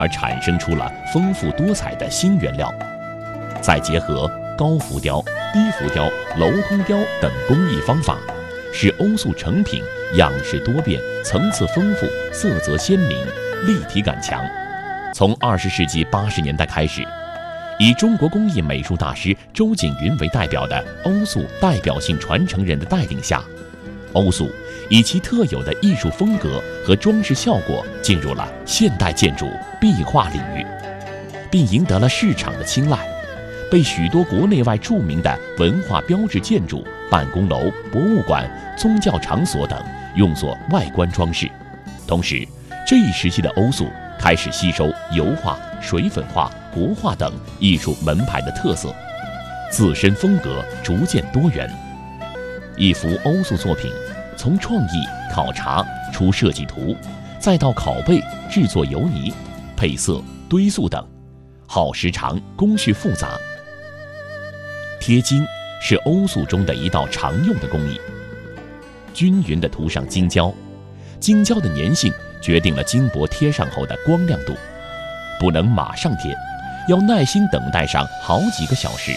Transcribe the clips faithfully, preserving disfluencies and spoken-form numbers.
而产生出了丰富多彩的新原料，再结合高浮雕、低浮雕、镂空雕等工艺方法，使欧塑成品样式多变、层次丰富、色泽鲜明、立体感强。从二十世纪八十年代开始，以中国工艺美术大师周景云为代表的欧塑代表性传承人的带领下，欧塑以其特有的艺术风格和装饰效果进入了现代建筑壁画领域，并赢得了市场的青睐，被许多国内外著名的文化标志建筑、办公楼、博物馆、宗教场所等用作外观装饰。同时，这一时期的欧塑开始吸收油画、水粉画、国画等艺术门派的特色，自身风格逐渐多元。一幅欧塑作品，从创意、考察、出设计图，再到拷贝、制作油泥、配色、堆塑等，耗时长，工序复杂。贴金是欧塑中的一道常用的工艺，均匀地涂上金胶，金胶的粘性决定了金箔贴上后的光亮度，不能马上贴，要耐心等待上好几个小时。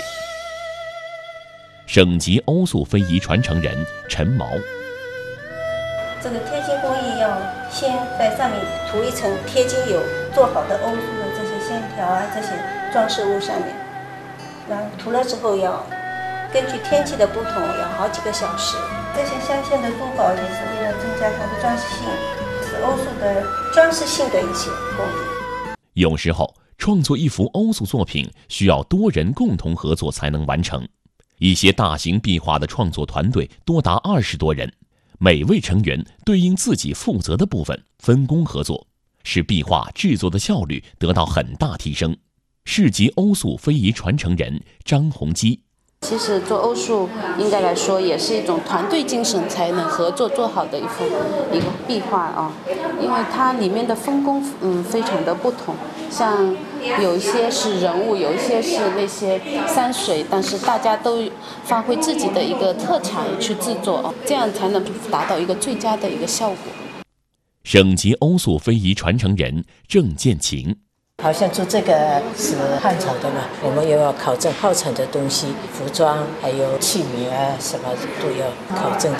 省级欧塑非遗传承人陈毛， 这个贴金工艺要先在上面涂一层贴金油，做好的欧塑的这些线条啊，这些装饰物上面，那涂了之后要根据天气的不同，要好几个小时。这些镶嵌的珠宝也是为了增加它的装饰性，是欧塑的装饰性的一些工艺。 有时候创作一幅欧塑作品需要多人共同合作才能完成。一些大型壁画的创作团队多达二十多人，每位成员对应自己负责的部分，分工合作，使壁画制作的效率得到很大提升。市级欧塑非遗传承人张洪基， 其实做欧塑应该来说也是一种团队精神才能合作做好的一幅一个壁画啊，因为它里面的分工嗯非常的不同，像有一些是人物，有一些是那些山水，但是大家都发挥自己的一个特长去制作啊，这样才能达到一个最佳的一个效果。 省级欧塑非遗传承人郑建琴， 好像做这个是汉朝的嘛，我们又要考证号产的东西，服装还有器皿啊，什么都要考证的。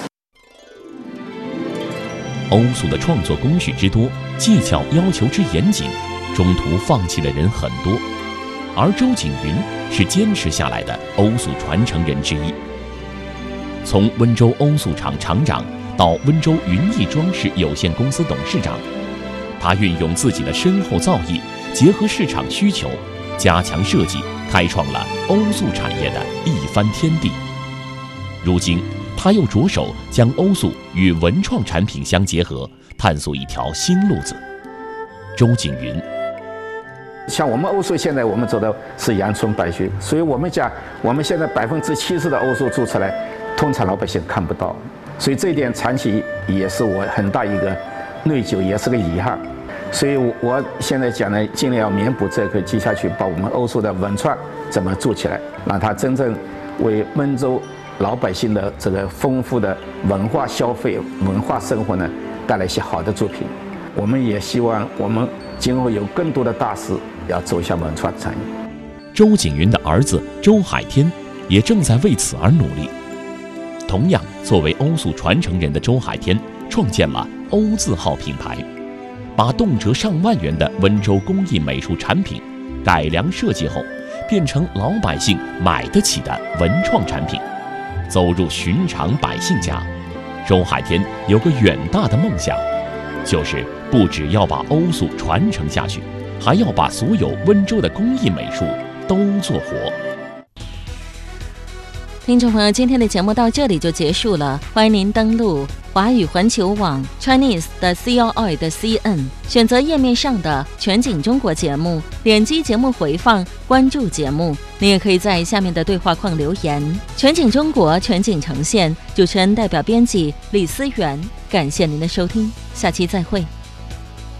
欧塑的创作工序之多，技巧要求之严谨，中途放弃的人很多，而周景云是坚持下来的欧塑传承人之一。从温州欧塑厂厂长到温州云艺装饰有限公司董事长，他运用自己的深厚造诣，结合市场需求，加强设计，开创了欧塑产业的一番天地。如今，他又着手将欧塑与文创产品相结合，探索一条新路子。周景云， 像我们欧塑现在我们走的是阳春白雪，所以我们讲我们现在百分之七十的欧塑做出来，通常老百姓看不到，所以这一点长期也是我很大一个内疚，也是个遗憾。所以我现在讲呢，尽量要弥补这个接下去，把我们欧塑的文创怎么做起来，让它真正为温州老百姓的这个丰富的文化消费、文化生活呢，带来一些好的作品。我们也希望我们今后有更多的大师要走向文创产业。 周景云的儿子周海天也正在为此而努力。同样，作为欧塑传承人的周海天创建了欧字号品牌，把动辄上万元的温州工艺美术产品改良设计后，变成老百姓买得起的文创产品，走入寻常百姓家。周海天有个远大的梦想，就是不只要把欧塑传承下去，还要把所有温州的工艺美术都做活。 听众朋友，今天的节目到这里就结束了，欢迎您登录华语环球网 Chinese 的 C O I 的 C N， 选择页面上的全景中国节目，点击节目回放，关注节目。你也可以在下面的对话框留言。全景中国，全景呈现，主持人代表编辑李思源，感谢您的收听，下期再会。